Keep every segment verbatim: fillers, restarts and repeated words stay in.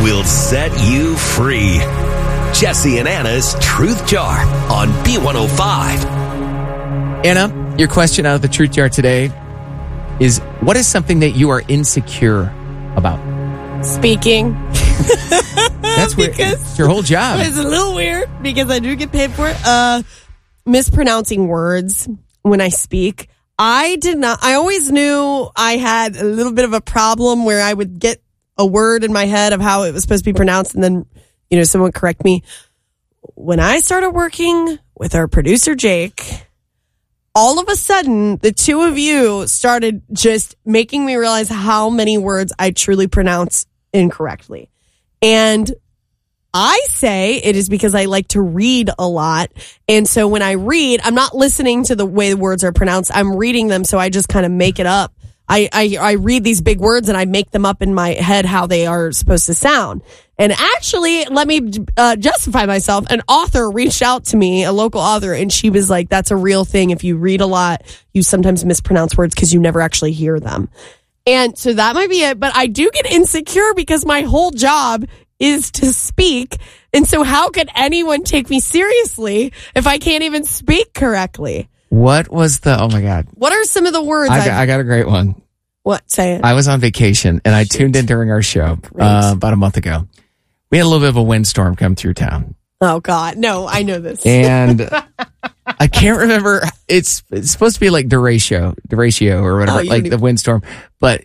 will set you free. Jesse and Anna's Truth Jar on B one oh five. Anna, your question out of the Truth Jar today is, what is something that you are insecure about? Speaking. That's weird. It's your whole job. It's a little weird because I do get paid for it. Uh, mispronouncing words when I speak. I did not, I always knew I had a little bit of a problem where I would get a word in my head of how it was supposed to be pronounced, and then, you know, someone would correct me. When I started working with our producer, Jake, all of a sudden, the two of you started just making me realize how many words I truly pronounce incorrectly. And I say it is because I like to read a lot. And so when I read, I'm not listening to the way the words are pronounced. I'm reading them, so I just kind of make it up. I, I, I read these big words and I make them up in my head how they are supposed to sound. And actually, let me uh, justify myself. An author reached out to me, a local author, and she was like, that's a real thing. If you read a lot, you sometimes mispronounce words because you never actually hear them. And so that might be it. But I do get insecure because my whole job is to speak. And so how could anyone take me seriously if I can't even speak correctly? What was the, oh my God. What are some of the words? I got, I got a great one. What? Say it. I was on vacation and I Shoot. tuned in during our show uh, about a month ago. We had a little bit of a windstorm come through town. Oh God. No, I know this. And I can't remember. It's, it's supposed to be like derecho, derecho or whatever, Oh, like the even- windstorm. But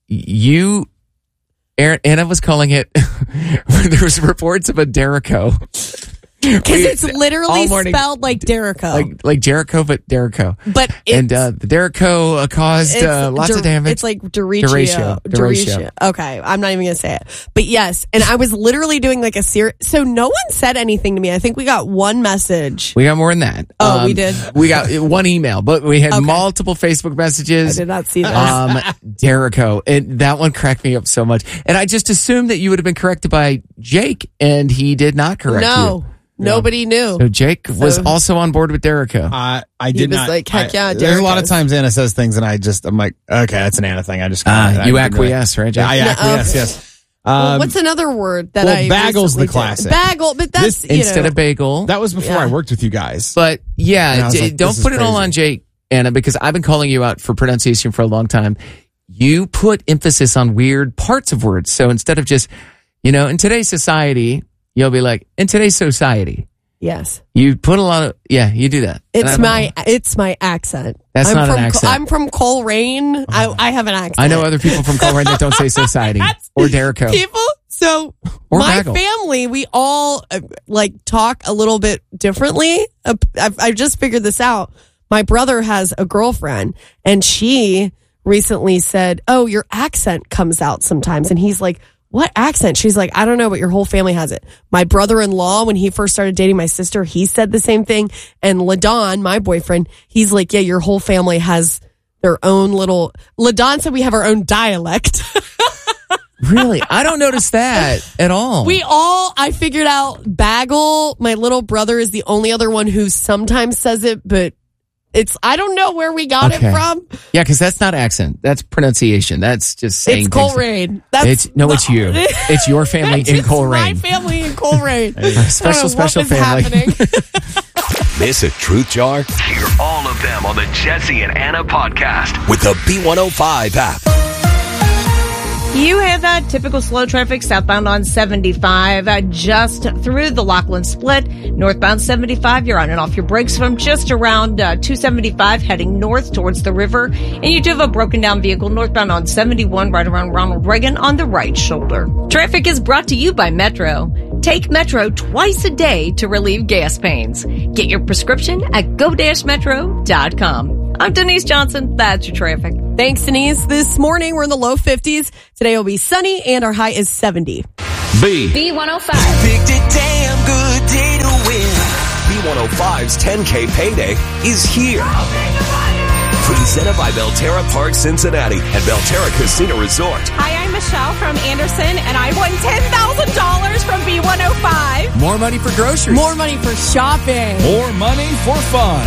you, Aaron, Anna was calling it, there was reports of a Derico. Because it's literally morning, spelled like Derico. Like like Jericho, but Derico. But it's, and uh, the Derico uh, caused uh, lots der- of damage. It's like derecho. Derecho. Derecho. Okay, I'm not even going to say it. But yes, and I was literally doing like a series. So no one said anything to me. I think we got one message. We got more than that. Oh, um, we did? We got one email, but we had Okay. multiple Facebook messages. I did not see this. Um, Derico. And that one cracked me up so much. And I just assumed that you would have been corrected by Jake, and he did not correct you. No. Nobody knew. So Jake So- was also on board with Derico. I I He did was not. like, heck I- yeah, There's a lot of Derico's. times Anna says things, and I just I'm like, okay, that's an Anna thing. I just Ah, kinda- I you didn't really- acquiesce, right, Jake? I No, acquiesce. okay. Yes. Well, Um, what's another word that well, I bagel's the recently did? classic. Bagel, but that's, This- you Instead know. of bagel. that was before Yeah. I worked with you guys. But And yeah, I was J- like, don't this put is it all crazy. on Jake, Anna, because I've been calling you out for pronunciation for a long time. You put emphasis on weird parts of words. So instead of just, you know, in today's society, you'll be like, in today's society. Yes. You put a lot of, yeah, you do that. And I It's don't my know. it's my accent. That's I'm not an from, accent. I'm from Coleraine. I, I have an accent. I know other people from Coleraine that don't say society or Derico. People. So Or my bagel. family, we all uh, like talk a little bit differently. Uh, I've, I've just figured this out. My brother has a girlfriend, and she recently said, "Oh, your accent comes out sometimes," and he's like, "What accent?" She's like, "I don't know, but your whole family has it." My brother-in-law, when he first started dating my sister, he said the same thing. And LaDon, my boyfriend, he's like, "Yeah, your whole family has their own little." LaDon said we have our own dialect. Really? I don't notice that at all. We all, I figured out Bagel. My little brother is the only other one who sometimes says it, but it's, I don't know where we got Okay. it from. Yeah, because that's not accent. That's pronunciation. That's just saying It's things. Coleraine. That's It's, no, it's you. It's your family in It's Coleraine. my family in Coleraine. Special, I don't know special what was family. happening. Miss a Truth Jar? Hear all of them on the Jesse and Anna podcast. With the B one oh five app. You have that typical slow traffic southbound on seventy-five, uh, just through the Lachlan split. Northbound seventy-five, you're on and off your brakes from just around uh, two seventy-five, heading north towards the river. And you do have a broken down vehicle northbound on seventy-one, right around Ronald Reagan on the right shoulder. Traffic is brought to you by Metro. Take Metro twice a day to relieve gas pains. Get your prescription at go metro dot com. I'm Denise Johnson. That's your traffic. Thanks, Denise. This morning, we're in the low fifties. Today will be sunny, and our high is seventy. B. B one oh five. Picked a damn good day to win. B one oh five's ten K payday is here. Presented by Belterra Park Cincinnati and Belterra Casino Resort. Hi, I'm Michelle from Anderson, and I won ten thousand dollars from B one oh five. More money for groceries. More money for shopping. More money for fun.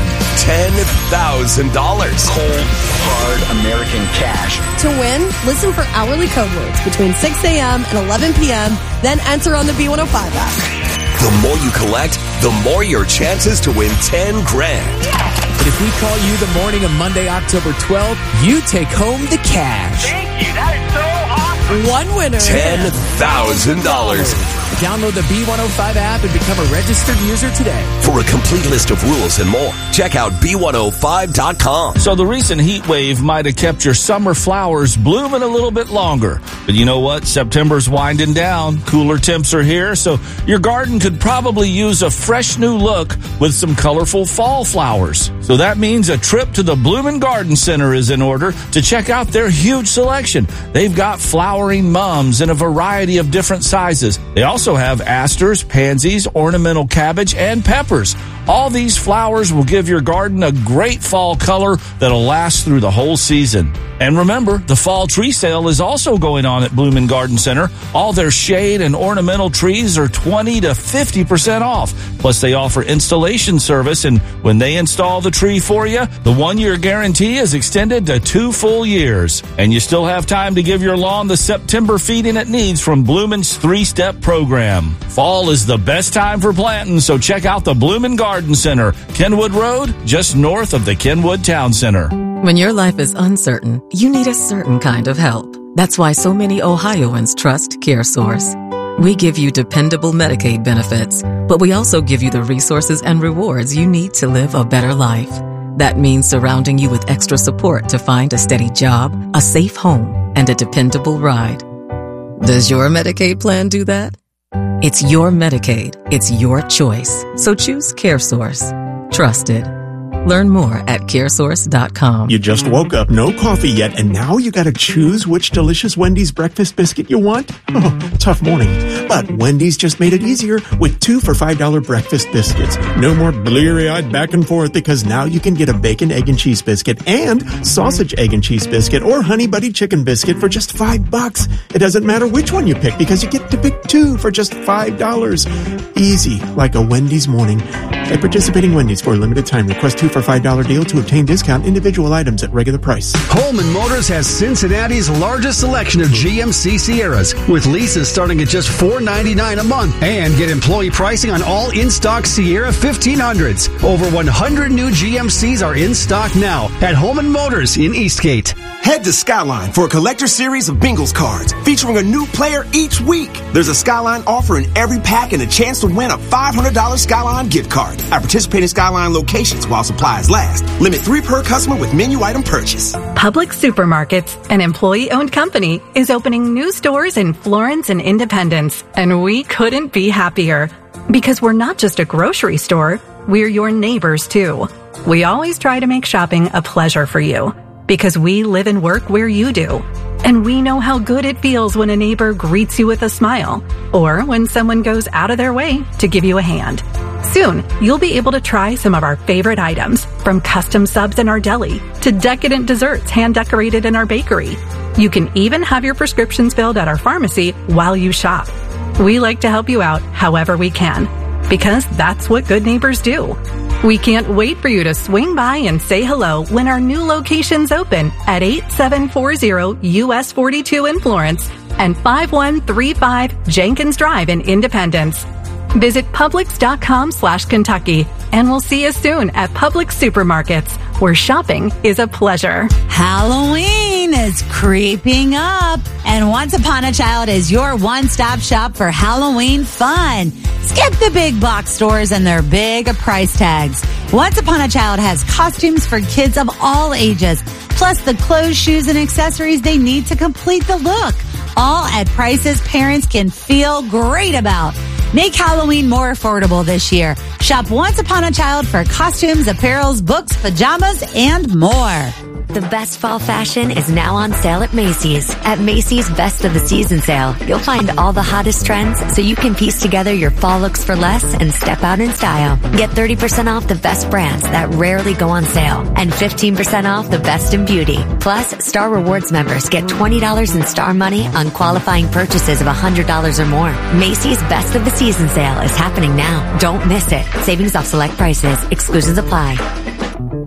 ten thousand dollars. Cold, hard American cash. To win, listen for hourly code words between six a.m. and eleven p.m., then enter on the B one oh five app. The more you collect, the more your chances to win ten grand. But if we call you the morning of Monday, October twelfth, you take home the cash. Thank you. That is so awesome. One winner. ten thousand dollars. Download the B one oh five app and become a registered user today. For a complete list of rules and more, check out B one oh five dot com. So the recent heat wave might have kept your summer flowers blooming a little bit longer. But you know what? September's winding down. Cooler temps are here, so your garden could probably use a fresh new look with some colorful fall flowers. So that means a trip to the Bloomin' Garden Center is in order to check out their huge selection. They've got flowering mums in a variety of different sizes. They also have asters, pansies, ornamental cabbage, and peppers. All these flowers will give your garden a great fall color that'll last through the whole season. And remember, the fall tree sale is also going on at Bloomin' Garden Center. All their shade and ornamental trees are twenty to fifty percent off. Plus, they offer installation service, and when they install the tree for you, the one-year guarantee is extended to two full years. And you still have time to give your lawn the September feeding it needs from Bloomin's three-step program. Fall is the best time for planting, so check out the Bloomin' Garden Center, Kenwood Road, just north of the Kenwood Town Center. When your life is uncertain, you need a certain kind of help. That's why so many Ohioans trust CareSource. We give you dependable Medicaid benefits, but we also give you the resources and rewards you need to live a better life. That means surrounding you with extra support to find a steady job, a safe home, and a dependable ride. Does your Medicaid plan do that? It's your Medicaid. It's your choice. So choose CareSource. Trusted. Learn more at caresource dot com. You just woke up, no coffee yet, and now you gotta choose which delicious Wendy's breakfast biscuit you want? Oh, tough morning. But Wendy's just made it easier with two for five dollar breakfast biscuits. No more bleary-eyed back and forth, because now you can get a bacon, egg, and cheese biscuit and sausage, egg, and cheese biscuit or honey buddy chicken biscuit for just five bucks. It doesn't matter which one you pick, because you get to pick two for just five dollars. Easy, like a Wendy's morning. At participating Wendy's for a limited time, request two for five dollar deal to obtain discount individual items at regular price. Holman Motors has Cincinnati's largest selection of G M C Sierras, with leases starting at just four ninety-nine a month, and get employee pricing on all in-stock Sierra fifteen hundreds. Over one hundred new G M Cs are in stock now at Holman Motors in Eastgate. Head to Skyline for a collector series of Bengals cards featuring a new player each week. There's a Skyline offer in every pack and a chance to win a five hundred dollars Skyline gift card at participating Skyline locations while supplies last. Limit three per customer with menu item purchase. Publix Supermarkets, an employee-owned company, is opening new stores in Florence and Independence, and we couldn't be happier. Because we're not just a grocery store, we're your neighbors too. We always try to make shopping a pleasure for you, because we live and work where you do. And we know how good it feels when a neighbor greets you with a smile, or when someone goes out of their way to give you a hand. Soon, you'll be able to try some of our favorite items, from custom subs in our deli to decadent desserts hand-decorated in our bakery. You can even have your prescriptions filled at our pharmacy while you shop. We like to help you out however we can, because that's what good neighbors do. We can't wait for you to swing by and say hello when our new locations open at eighty-seven forty U S forty-two in Florence and five one three five Jenkins Drive in Independence. Visit Publix.com slash Kentucky, and we'll see you soon at Publix Supermarkets, where shopping is a pleasure. Halloween is creeping up, and Once Upon a Child is your one-stop shop for Halloween fun. Skip the big box stores and their big price tags. Once Upon a Child has costumes for kids of all ages, plus the clothes, shoes, and accessories they need to complete the look, all at prices parents can feel great about. Make Halloween more affordable this year. Shop Once Upon a Child for costumes, apparels, books, pajamas, and more. The best fall fashion is now on sale at Macy's. At Macy's Best of the Season sale, you'll find all the hottest trends so you can piece together your fall looks for less and step out in style. Get thirty percent off the best brands that rarely go on sale and fifteen percent off the best in beauty. Plus, Star Rewards members get twenty dollars in Star Money on qualifying purchases of one hundred dollars or more. Macy's Best of the Season sale is happening now. Don't miss it. Savings off select prices. Exclusions apply.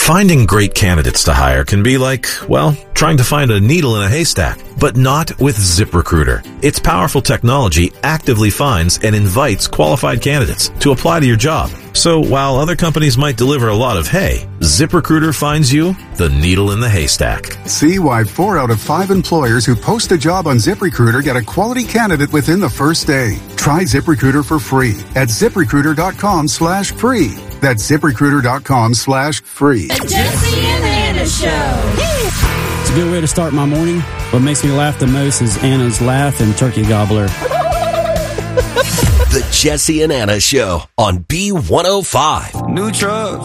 Finding great candidates to hire can be like, well, trying to find a needle in a haystack, but not with ZipRecruiter. Its powerful technology actively finds and invites qualified candidates to apply to your job. So while other companies might deliver a lot of hay, ZipRecruiter finds you the needle in the haystack. See why four out of five employers who post a job on ZipRecruiter get a quality candidate within the first day. Try ZipRecruiter for free at ZipRecruiter.com slash free. That's ZipRecruiter.com slash free. The Jesse and Anna Show. It's a good way to start my morning. What makes me laugh the most is Anna's laugh and turkey gobbler. The Jesse and Anna Show on B one oh five. New truck.